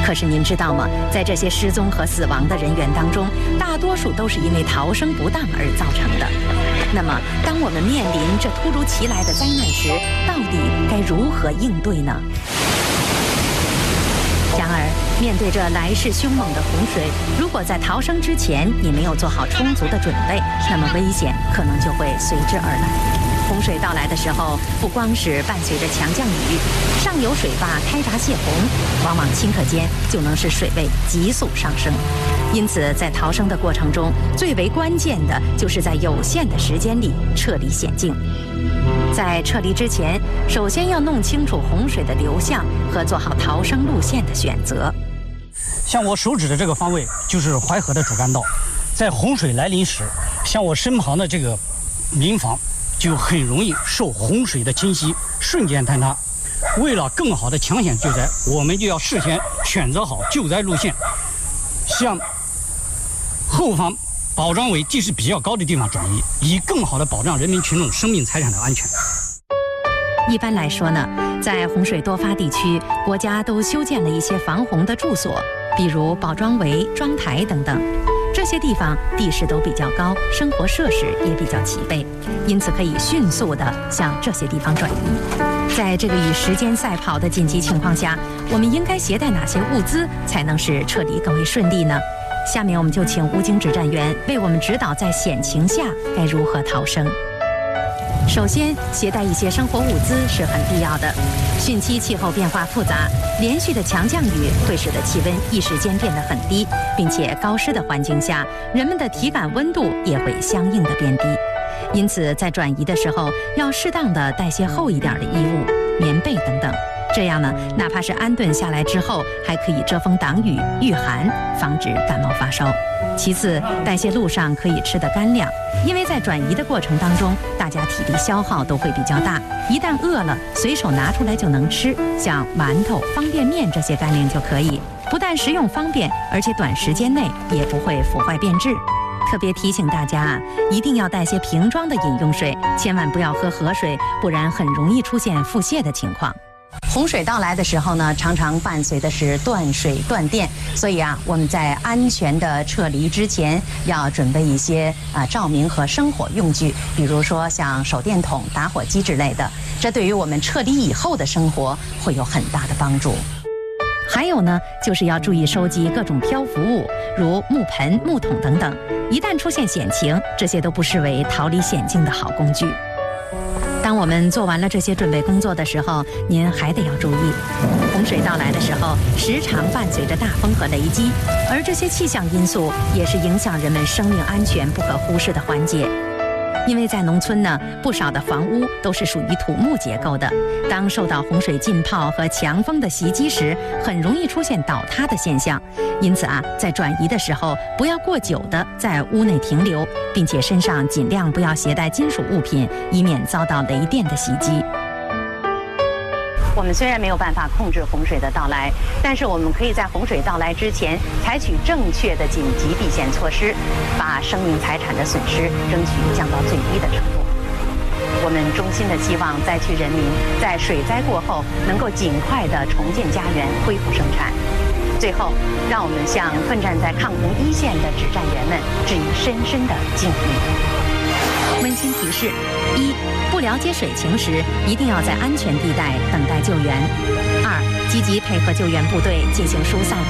可是您知道吗？在这些失踪和死亡的人员当中，大多数都是因为逃生不当而造成的。那么，当我们面临这突如其来的灾难时，到底该如何应对呢？然而，面对这来势凶猛的洪水，如果在逃生之前你没有做好充足的准备，那么危险可能就会随之而来。洪水到来的时候，不光是伴随着强降雨，上游水坝开闸泄洪，往往顷刻间就能使水位急速上升。因此，在逃生的过程中，最为关键的就是在有限的时间里撤离险境。在撤离之前，首先要弄清楚洪水的流向和做好逃生路线的选择。 像我手指的这个方位就是淮河的主干道，在洪水来临时，像我身旁的这个民房就很容易受洪水的侵袭，瞬间坍塌。为了更好的抢险救灾，我们就要事先选择好救灾路线，向后方保障为地势比较高的地方转移，以更好的保障人民群众生命财产的安全。 一般来说呢，在洪水多发地区，国家都修建了一些防洪的住所，比如保桩围、桩台等等。这些地方地势都比较高，生活设施也比较齐备，因此可以迅速地向这些地方转移。在这个与时间赛跑的紧急情况下，我们应该携带哪些物资才能使撤离更为顺利呢？下面我们就请吴京指战员为我们指导在险情下该如何逃生。首先，携带一些生活物资是很必要的。汛期气候变化复杂，连续的强降雨会使得气温一时间变得很低，并且高湿的环境下，人们的体感温度也会相应的变低。因此，在转移的时候，要适当的带些厚一点的衣物、棉被等等。这样呢，哪怕是安顿下来之后，还可以遮风挡雨、御寒，防止感冒发烧。其次，带些路上可以吃的干粮，因为在转移的过程当中，大家体力消耗都会比较大，一旦饿了，随手拿出来就能吃，像馒头、方便面这些干粮就可以，不但食用方便，而且短时间内也不会腐坏变质。特别提醒大家啊，一定要带些瓶装的饮用水，千万不要喝河水，不然很容易出现腹泻的情况。洪水到来的时候呢，常常伴随的是断水断电，所以啊，我们在安全的撤离之前，要准备一些照明和生火用具，比如说像手电筒、打火机之类的，这对于我们撤离以后的生活会有很大的帮助。还有呢，就是要注意收集各种漂浮物，如木盆、木桶等等，一旦出现险情，这些都不失为逃离险境的好工具。当我们做完了这些准备工作的时候，您还得要注意，洪水到来的时候，时常伴随着大风和雷击，而这些气象因素也是影响人们生命安全不可忽视的环节。因为在农村呢，不少的房屋都是属于土木结构的，当受到洪水浸泡和强风的袭击时，很容易出现倒塌的现象。因此啊，在转移的时候，不要过久的在屋内停留，并且身上尽量不要携带金属物品，以免遭到雷电的袭击。我们虽然没有办法控制洪水的到来，但是我们可以在洪水到来之前采取正确的紧急避险措施，把生命财产的损失争取降到最低的程度。我们衷心的希望灾区人民在水灾过后能够尽快的重建家园，恢复生产。最后，让我们向奋战在抗洪一线的指战员们致以深深的敬意。温馨提示：一、不了解水情时，一定要在安全地带等待救援；二、积极配合救援部队进行疏散。